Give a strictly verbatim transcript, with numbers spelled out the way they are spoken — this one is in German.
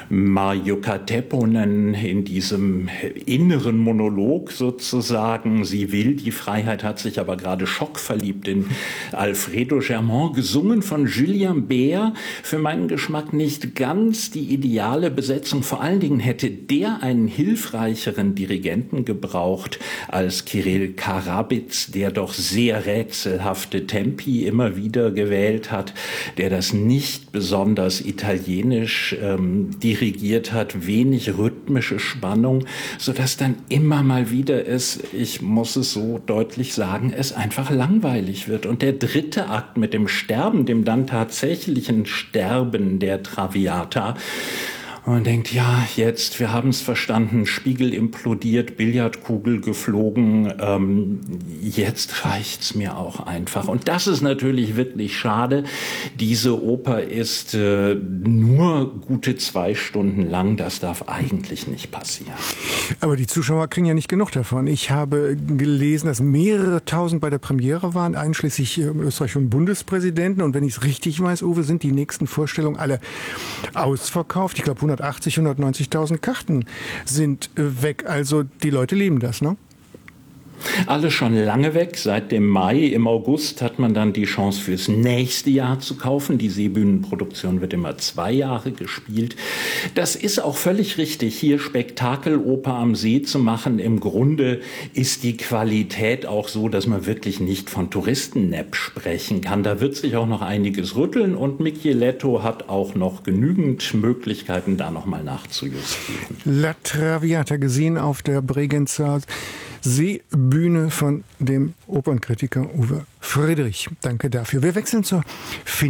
Marjukka Tepponen in diesem inneren Monolog sozusagen. Sie will die Freiheit, hat sich aber gerade schockverliebt in Alfredo Germont, gesungen von Julien Bert. Für meinen Geschmack nicht ganz die ideale Besetzung. Vor allen Dingen hätte der einen hilfreicheren Dirigenten gebraucht als Kirill Karabits, der doch sehr rätselhafte Tempi immer wieder gewählt hat, der das nicht besonders italienisch ähm, dirigiert hat, wenig rhythmische Spannung, sodass dann immer mal wieder es, ich muss es so deutlich sagen, es einfach langweilig wird. Und der dritte Akt mit dem Sterben, dem dann tatsächlichen Sterben der Traviata, und man denkt, ja, jetzt, wir haben es verstanden, Spiegel implodiert, Billardkugel geflogen, ähm, jetzt reicht's mir auch einfach. Und das ist natürlich wirklich schade. Diese Oper ist äh, nur gute zwei Stunden lang, das darf eigentlich nicht passieren. Aber die Zuschauer kriegen ja nicht genug davon. Ich habe gelesen, dass mehrere tausend bei der Premiere waren, einschließlich äh, Österreich und Bundespräsidenten. Und wenn ich es richtig weiß, Uwe, sind die nächsten Vorstellungen alle ausverkauft. Ich glaube, hundertachtzig, hundertneunzigtausend Karten sind weg. Also die Leute lieben das, ne? Alle schon lange weg. Seit dem Mai, im August hat man dann die Chance fürs nächste Jahr zu kaufen. Die Seebühnenproduktion wird immer zwei Jahre gespielt. Das ist auch völlig richtig, hier Spektakeloper am See zu machen. Im Grunde ist die Qualität auch so, dass man wirklich nicht von Touristennepp sprechen kann. Da wird sich auch noch einiges rütteln und Micheletto hat auch noch genügend Möglichkeiten, da noch mal nachzujustieren. La Traviata gesehen auf der Bregenzer Seebühne von dem Opernkritiker Uwe Friedrich. Danke dafür. Wir wechseln zur